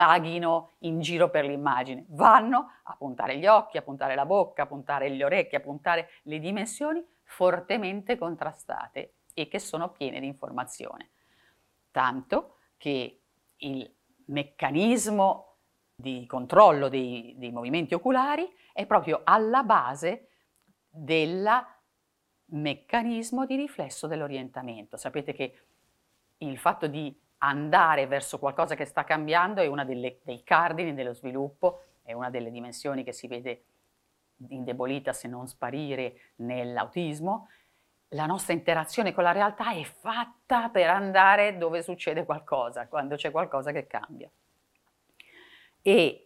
vaghino in giro per l'immagine, vanno a puntare gli occhi, a puntare la bocca, a puntare le orecchie, a puntare le dimensioni fortemente contrastate e che sono piene di informazione. Tanto che il meccanismo di controllo dei movimenti oculari è proprio alla base del meccanismo di riflesso dell'orientamento. Sapete che il fatto di andare verso qualcosa che sta cambiando è uno dei cardini dello sviluppo, è una delle dimensioni che si vede indebolita se non sparire nell'autismo. La nostra interazione con la realtà è fatta per andare dove succede qualcosa, quando c'è qualcosa che cambia. E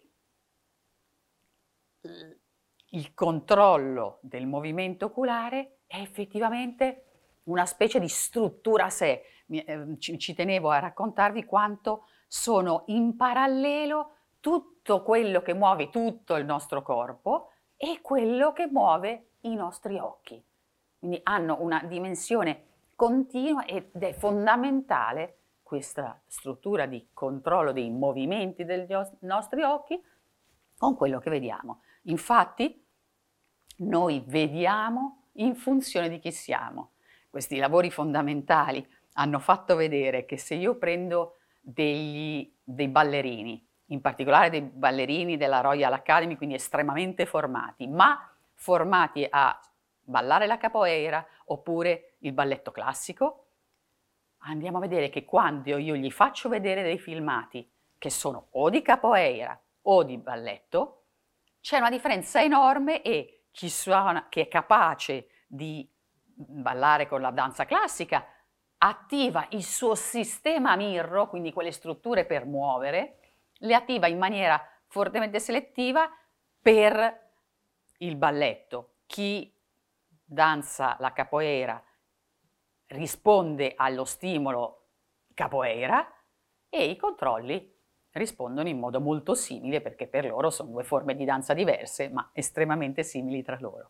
il controllo del movimento oculare è effettivamente una specie di struttura a sé. Ci tenevo a raccontarvi quanto sono in parallelo tutto quello che muove tutto il nostro corpo e quello che muove i nostri occhi. Quindi hanno una dimensione continua ed è fondamentale questa struttura di controllo dei movimenti degli nostri occhi con quello che vediamo. Infatti, noi vediamo in funzione di chi siamo. Questi lavori fondamentali hanno fatto vedere che se io prendo dei ballerini, in particolare dei ballerini della Royal Academy, quindi estremamente formati, ma formati a ballare la capoeira oppure il balletto classico, andiamo a vedere che quando io gli faccio vedere dei filmati che sono o di capoeira o di balletto, c'è una differenza enorme e chi suona, che è capace di ballare con la danza classica, attiva il suo sistema mirro, quindi quelle strutture per muovere, le attiva in maniera fortemente selettiva per il balletto. Chi danza la capoeira risponde allo stimolo capoeira e i controlli rispondono in modo molto simile perché per loro sono due forme di danza diverse ma estremamente simili tra loro.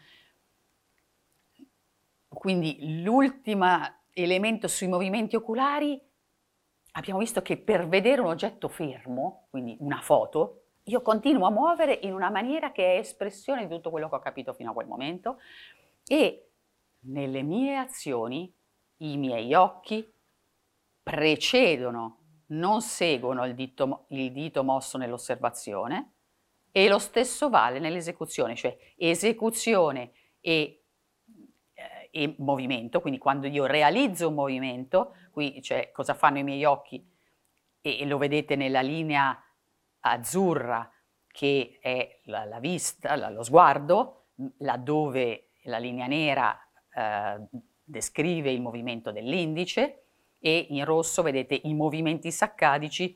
Quindi l'ultimo elemento sui movimenti oculari, abbiamo visto che per vedere un oggetto fermo, quindi una foto, io continuo a muovere in una maniera che è espressione di tutto quello che ho capito fino a quel momento e nelle mie azioni i miei occhi precedono, non seguono il dito mosso nell'osservazione e lo stesso vale nell'esecuzione, cioè esecuzione e movimento, quindi quando io realizzo un movimento, qui c'è cosa fanno i miei occhi e lo vedete nella linea azzurra che è la vista, lo sguardo, laddove la linea nera descrive il movimento dell'indice e in rosso vedete i movimenti saccadici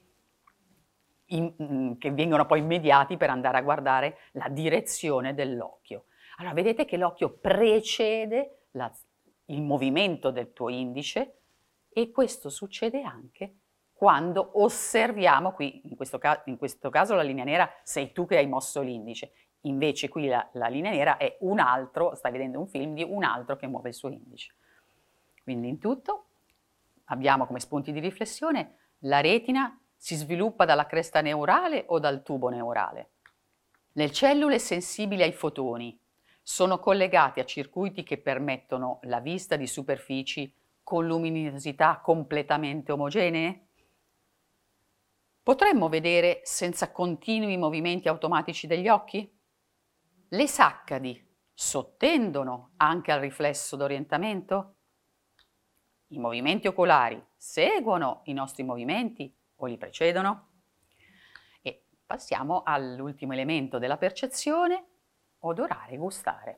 che vengono poi mediati per andare a guardare la direzione dell'occhio. Allora vedete che l'occhio precede il movimento del tuo indice e questo succede anche quando osserviamo, qui in questo caso la linea nera sei tu che hai mosso l'indice, invece qui la linea nera è un altro, stai vedendo un film di un altro che muove il suo indice. Quindi in tutto abbiamo come spunti di riflessione la retina si sviluppa dalla cresta neurale o dal tubo neurale. Le cellule sensibili ai fotoni sono collegate a circuiti che permettono la vista di superfici con luminosità completamente omogenee? Potremmo vedere senza continui movimenti automatici degli occhi? Le saccadi sottendono anche al riflesso d'orientamento? I movimenti oculari seguono i nostri movimenti o li precedono? E passiamo all'ultimo elemento della percezione, odorare e gustare.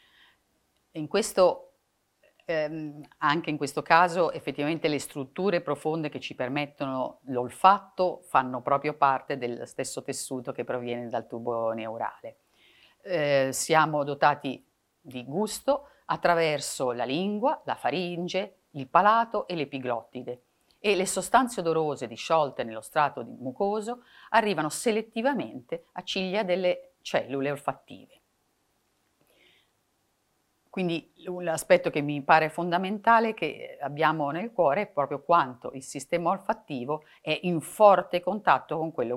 Anche in questo caso effettivamente le strutture profonde che ci permettono l'olfatto fanno proprio parte del stesso tessuto che proviene dal tubo neurale. Siamo dotati di gusto attraverso la lingua, la faringe, il palato e l'epiglottide e le sostanze odorose disciolte nello strato mucoso arrivano selettivamente a ciglia delle cellule olfattive. Quindi l'aspetto che mi pare fondamentale che abbiamo nel cuore è proprio quanto il sistema olfattivo è in forte contatto con quello